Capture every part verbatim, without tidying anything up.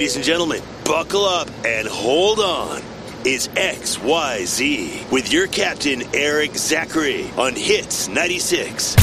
Ladies and gentlemen, buckle up and hold on. It's X Y Z with your captain, Eric Zachary, on Hits ninety-six.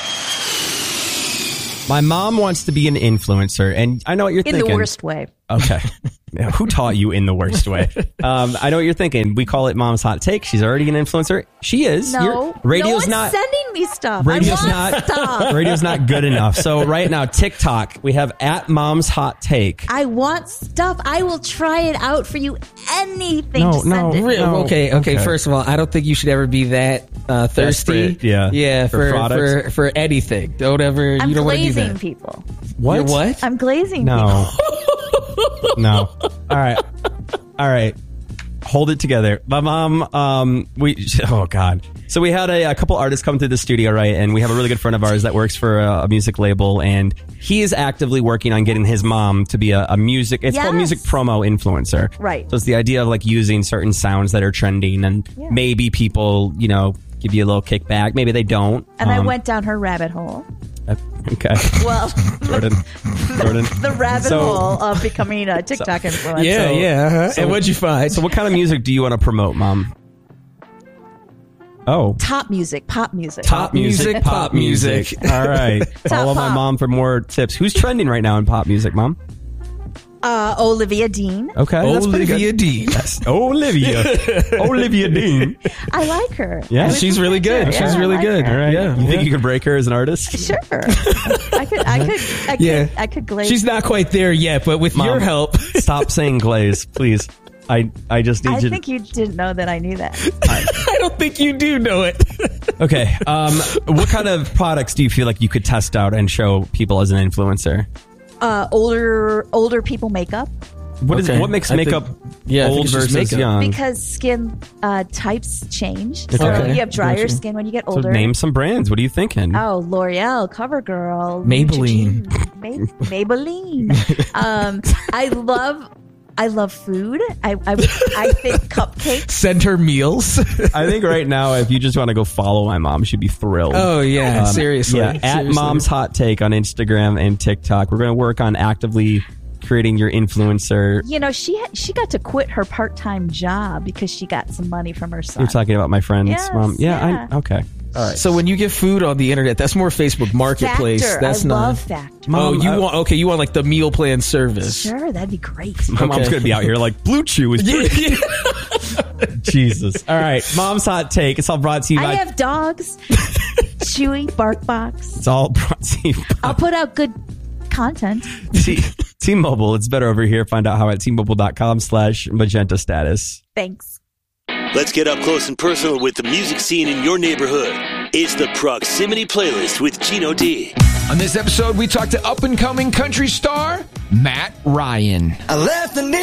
My mom wants to be an influencer, and I know what you're in thinking. In the worst way. Okay. Who taught you in the worst way? Um, I know what you're thinking. We call it Mom's Hot Take. She's already an influencer. She is. No. Your radio's no one's not sending me stuff. Radio's I want not stuff. Radio's not good enough. So right now, TikTok, we have at Mom's Hot Take. I want stuff. I will try it out for you. Anything. No, to send no, it. really. No, okay, okay, Okay. First of all, I don't think you should ever be that uh, thirsty. Desperate, yeah. yeah, For for products? for, for anything. Don't ever. I'm you don't want to do glazing that. people. What? You're what? I'm glazing No. people. No. All right. All right. Hold it together. My mom, um, we, oh God. So we had a, a couple artists come to the studio, right? And we have a really good friend of ours that works for a, a music label, and he is actively working on getting his mom to be a, a music, it's Yes. called music promo influencer. Right. So it's the idea of like using certain sounds that are trending, and Yeah. maybe people, you know, give you a little kickback. Maybe they don't. And I Um, went down her rabbit hole. uh, Okay. Well, Jordan. Jordan. the rabbit So- hole of becoming a TikTok influencer. Yeah, So- yeah. Uh-huh. so- and what'd you find? So what kind of music do you want to promote, Mom? Oh. Top music, pop music. Pop music, pop music. All right. Follow my pop. mom for more tips. Who's trending right now in pop music, Mom? Uh, Olivia Dean. Okay. that's pretty Olivia good. Dean. Yes. Olivia. Olivia Dean. I like her. Yeah. I would She's really consider- good. yeah, She's I really like good. her. All right. Yeah. You think yeah. you could break her as an artist? Sure. I could. I could. I could. Yeah. I could glaze. She's not quite there yet, but with Mom, your help. Stop saying glaze, please. I, I just need I you think you didn't know that I knew that. I don't think you do know it. to... Okay. Um, what kind of products do you feel like you could test out and show people as an influencer? Uh, older, older people makeup What is Okay. what makes I makeup think- yeah, I think old it's just versus makeup. young? because skin uh, types change. So Okay. you have drier Gotcha. skin when you get So older. name some brands. What are you thinking? Oh, L'Oreal, CoverGirl, Maybelline. Neutrogena, May- Maybelline. um, I love, I love food. I, I, I think cupcakes. Send her meals. I think right now, if you just want to go follow my mom, she'd be thrilled. Oh, yeah. Um, seriously. Yeah, at Seriously. Mom's Hot Take on Instagram and TikTok. We're going to work on actively creating your influencer. You know, she had, she got to quit her part time job because she got some money from her son. You're talking about my friend's Yes, mom. Yeah, yeah. I, okay. All right. So when you get food on the internet, that's more Facebook Marketplace. Factor. That's I not. love Factor. Mom, oh, you I- want okay? You want like the meal plan service? Sure, that'd be great. My mom's Okay. going to be out here like, Blue Chew is pretty. Jesus. All right. Mom's Hot Take. It's all brought to you I by... have dogs. Chewy, bark box. It's all brought to you by I'll put out good content. T- T-Mobile. It's better over here. Find out how at T-Mobile.com slash magenta status. Thanks. Let's get up close and personal with the music scene in your neighborhood. It's the Proximity Playlist with Gino D. On this episode, we talked to up-and-coming country star Matt Ryan. I left the